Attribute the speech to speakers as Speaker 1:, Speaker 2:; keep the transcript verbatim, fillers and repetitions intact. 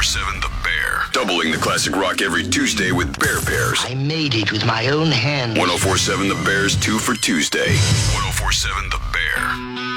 Speaker 1: seven The Bear. Doubling the classic rock every Tuesday with Bear Bears.
Speaker 2: I made it with my own hands.
Speaker 1: ten forty-seven The Bear's two for Tuesday. ten forty-seven The Bear.